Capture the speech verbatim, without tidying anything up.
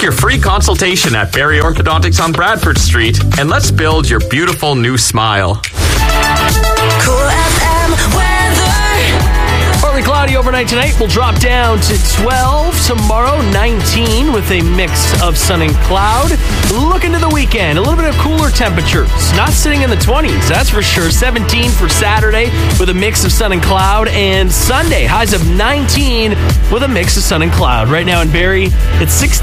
your free consultation at Barry Orthodontics on Bradford Street, and let's build your beautiful new smile. Cool F M weather. Partly cloudy overnight tonight. We'll drop down to twelve tomorrow, nineteen with a mix of sun and cloud. Look into the weekend. A little bit of cooler temperatures. Not sitting in the twenties, that's for sure. seventeen for Saturday with a mix of sun and cloud. And Sunday, highs of nineteen with a mix of sun and cloud. Right now in Barrie, it's sixteen.